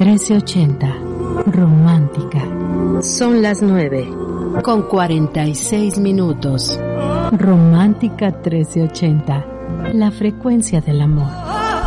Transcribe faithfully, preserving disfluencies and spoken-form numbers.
trece ochenta, romántica. Son las nueve, con cuarenta y seis minutos. Romántica trece ochenta, la frecuencia del amor.